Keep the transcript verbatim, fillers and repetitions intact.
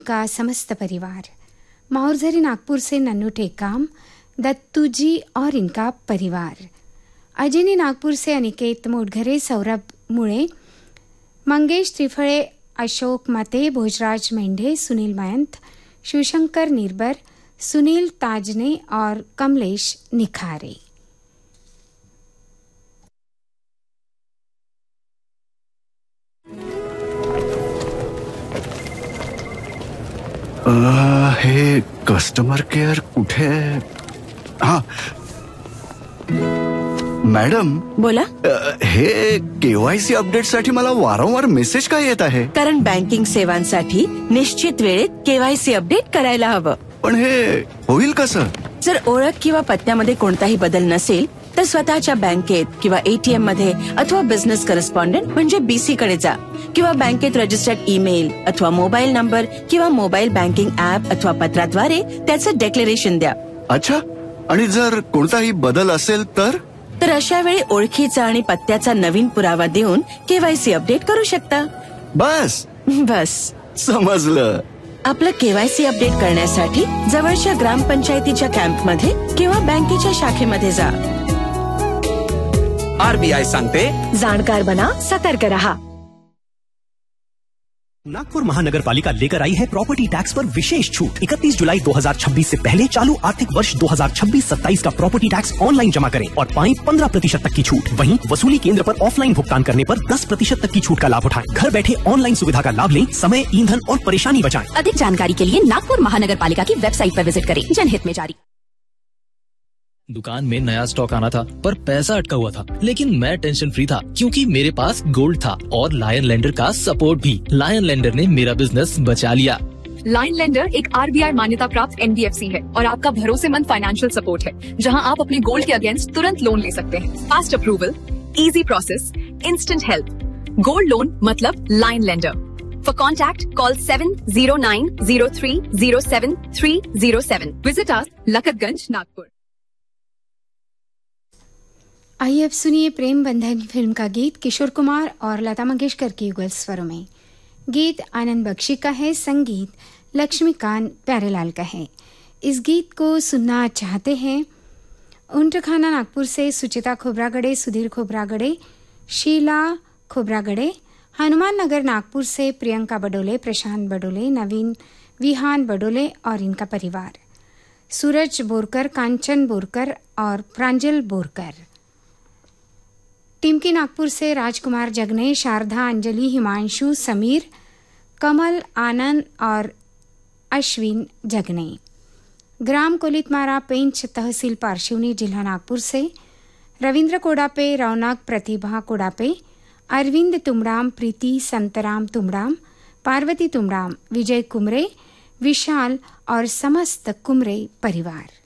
का समस्त परिवार, माहौरझरी नागपुर से नन्नू टेकाम, दत्तू जी और इनका परिवार, अजनी नागपुर से अनिकेत मोटघरे, सौरभ मुळे, मंगेश त्रिफळे, अशोक मते, भोजराज मेंढे, सुनील मयंत, शिवशंकर निर्बर, सुनील ताजने और कमलेश निखारे। आ, हे कस्टमर केअर कुठे? हा मॅडम बोला. हे केवायसी अपडेट साठी मला वारंवार मेसेज काय येत आहे? कारण बँकिंग सेवांसाठी निश्चित वेळेत केवायसी अपडेट करायला हवं. पण हे होईल कसं? जर ओळख किंवा पत्त्यामध्ये कोणताही बदल नसेल तर स्वतःच्या बँकेत किंवा एटीएम मध्ये अथवा बिझनेस करस्पॉन्डंट म्हणजे बीसी कडे जा किंवा बँकेत रजिस्टर्ड ईमेल अथवा मोबाईल नंबर किंवा मोबाईल बँकिंग ऍप अथवा पत्राद्वारे त्याचं डेक्लेरेशन द्या. अच्छा, आणि जर कोणताही बदल असेल तर तर अशा वेळी ओळखीचा आणि पत्त्याचा नवीन पुरावा देऊन केवायसी अपडेट करू शकता. बस बस समजलं. आपलं केवायसी अपडेट करण्यासाठी जवळच्या ग्रामपंचायतीच्या कॅम्पमध्ये किंवा बँकेच्या शाखेमध्ये जा. आरबीआय सांगते, जाणकार बना, सतर्क रहा. नागपुर महानगर पालिका लेकर आई है प्रॉपर्टी टैक्स पर विशेष छूट. इकतीस जुलाई दो हज़ार छब्बीस से पहले चालू आर्थिक वर्ष दो हज़ार छब्बीस सत्ताईस का प्रॉपर्टी टैक्स ऑनलाइन जमा करें और पाएं पंद्रह प्रतिशत तक की छूट. वहीं वसूली केंद्र पर ऑफलाइन भुगतान करने पर दस प्रतिशत तक की छूट का लाभ उठाएं. घर बैठे ऑनलाइन सुविधा का लाभ लें, समय, ईंधन और परेशानी बचाएं. अधिक जानकारी के लिए नागपुर महानगर पालिका की वेबसाइट पर विजिट करें. जनहित में जारी. दुकान में नया स्टॉक आना था पर पैसा अटका हुआ था, लेकिन मैं टेंशन फ्री था क्योंकि मेरे पास गोल्ड था और लायन लेंडर का सपोर्ट भी. लायन लेंडर ने मेरा बिजनेस बचा लिया. लायन लेंडर एक आरबीआई मान्यता प्राप्त एनबीएफसी है और आपका भरोसेमंद फाइनेंशियल सपोर्ट है, जहां आप अपने गोल्ड के अगेंस्ट तुरंत लोन ले सकते हैं. Fast approval, easy process, instant help. Gold loan मतलब lion lender. For contact call seven Ziro nine Ziro three Ziro seven three Ziro seven. Visit us, लखतगंज, Nagpur. आइए अब सुनिए प्रेम बंधन फिल्म का गीत किशोर कुमार और लता मंगेशकर के युगल स्वरों में. गीत आनंद बख्शी का है, संगीत लक्ष्मीकांत प्यारेलाल का है. इस गीत को सुनना चाहते हैं उंटखाना नागपुर से सुचिता खोब्रागड़े, सुधीर खोब्रागड़े, शीला खोब्रागड़े, हनुमान नगर नागपुर से प्रियंका बडोले, प्रशांत बडोले, नवीन विहान बडोले और इनका परिवार, सूरज बोरकर, कांचन बोरकर और प्रांजल बोरकर. टिमकी नागपुर से राजकुमार जगने, शारदा, अंजलि, हिमांशु, समीर, कमल, आनंद और अश्विन जगने. ग्राम कोलितमारा, पेंच, तहसील पारशिवनी, जिला नागपुर से रविंद्र कोडापे, रौनक, प्रतिभा कोडापे, अरविंद तुमड़ाम, प्रीति, संतराम तुमड़ाम, पार्वती तुमड़ाम, विजय कुमरे, विशाल और समस्त कुमरे परिवार.